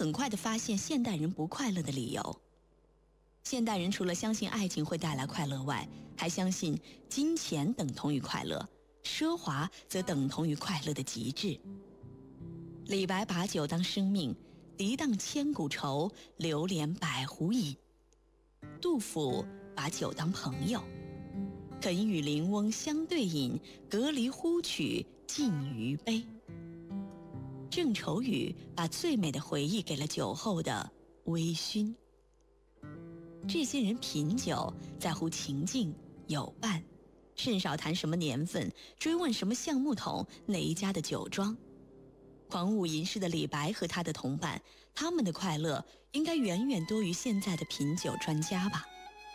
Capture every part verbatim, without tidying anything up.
很快地发现现代人不快乐的理由。现代人除了相信爱情会带来快乐外，还相信金钱等同于快乐，奢华则等同于快乐的极致。李白把酒当生命，涤荡千古愁，流连百壶饮。杜甫把酒当朋友，肯与邻翁相对饮，隔离呼取尽余杯。郑愁予把最美的回忆给了酒后的微醺。这些人品酒在乎情境有伴，甚少谈什么年份，追问什么橡木桶，哪一家的酒庄。狂舞吟诗的李白和他的同伴，他们的快乐应该远远多于现在的品酒专家吧。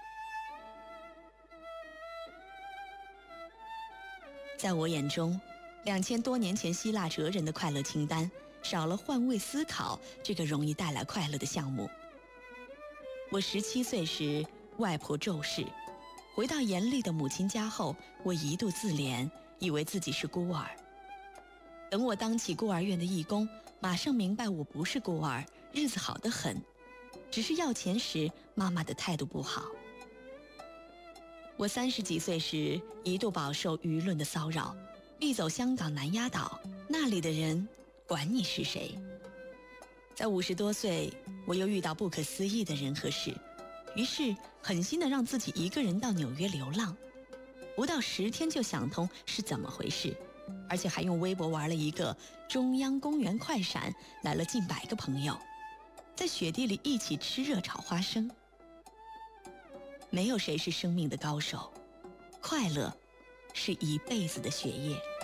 在我眼中，两千多年前希腊哲人的快乐清单少了换位思考这个容易带来快乐的项目。我十七岁时，外婆骤逝，回到严厉的母亲家后，我一度自怜，以为自己是孤儿。等我当起孤儿院的义工，马上明白我不是孤儿，日子好得很，只是要钱时妈妈的态度不好。我三十几岁时，一度饱受舆论的骚扰，必走香港南丫岛，那里的人管你是谁。在五十多岁，我又遇到不可思议的人和事，于是狠心地让自己一个人到纽约流浪。不到十天就想通是怎么回事，而且还用微博玩了一个中央公园快闪，来了近百个朋友，在雪地里一起吃热炒花生。没有谁是生命的高手，快乐是一辈子的学业。